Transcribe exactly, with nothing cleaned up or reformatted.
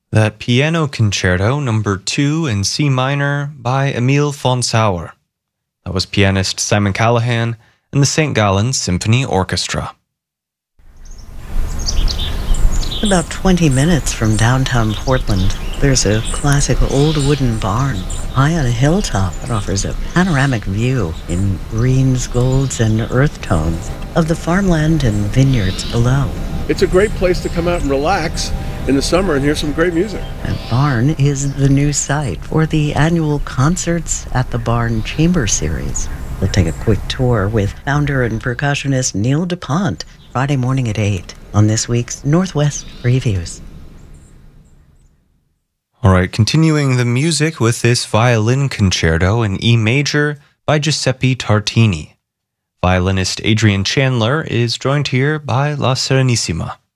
That Piano Concerto Number two in C minor by Emil von Sauer. That was pianist Simon Callahan and the Saint Gallen Symphony Orchestra. About twenty minutes from downtown Portland, there's a classic old wooden barn high on a hilltop that offers a panoramic view in greens, golds, and earth tones of the farmland and vineyards below. It's a great place to come out and relax in the summer and hear some great music. That barn is the new site for the annual Concerts at the Barn Chamber Series. We'll take a quick tour with founder and percussionist Neil DuPont Friday morning at eight on this week's Northwest Previews. All right, continuing the music with this violin concerto in E major by Giuseppe Tartini. Violinist Adrian Chandler is joined here by La Serenissima.